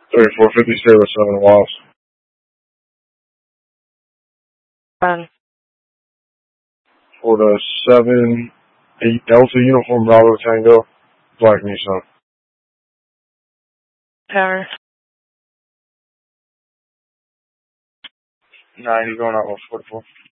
3450 Sailor 7 Wasp. 10. For the 7-8 Delta Uniform Bravo Tango, Black Nissan. Tower. 90 going out with 44.